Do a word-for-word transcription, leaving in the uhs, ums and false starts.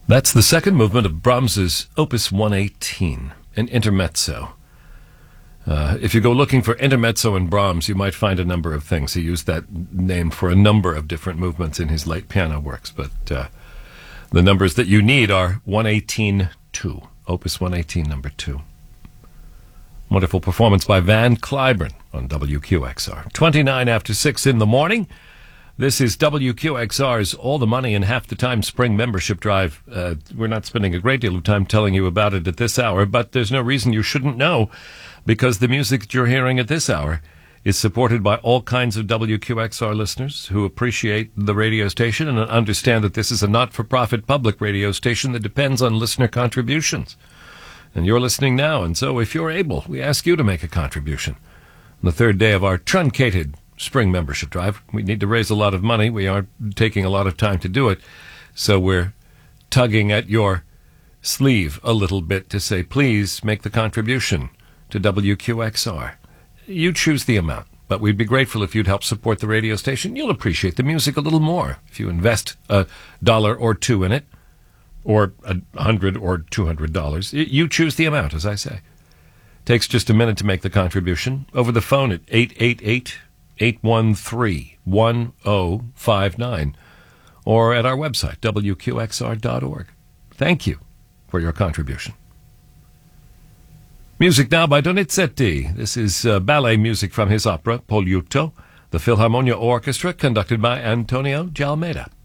That's the second movement of Brahms's Opus one eighteen, an intermezzo. Uh, if you go looking for intermezzo in Brahms, you might find a number of things. He used that name for a number of different movements in his late piano works, but uh, the numbers that you need are one eighteen two, Opus one eighteen, number two. Wonderful performance by Van Cliburn on W Q X R. twenty-nine after six in the morning. This is W Q X R's All the Money in Half the Time Spring Membership Drive. Uh, we're not spending a great deal of time telling you about it at this hour, but there's no reason you shouldn't know, because the music that you're hearing at this hour is supported by all kinds of W Q X R listeners who appreciate the radio station and understand that this is a not-for-profit public radio station that depends on listener contributions. And you're listening now, and so if you're able, we ask you to make a contribution. On the third day of our truncated spring membership drive, we need to raise a lot of money. We aren't taking a lot of time to do it, so we're tugging at your sleeve a little bit to say, please make the contribution to W Q X R. You choose the amount, but we'd be grateful if you'd help support the radio station. You'll appreciate the music a little more if you invest a dollar or two in it, or a hundred or two hundred dollars. You choose the amount, as I say. Takes just a minute to make the contribution over the phone at eight eight eight, eight one three, one zero five nine or at our website, W Q X R dot org. Thank you for your contribution. Music now by Donizetti. This is uh, ballet music from his opera, Poliuto, the Philharmonia Orchestra, conducted by Antonio Gialmeida.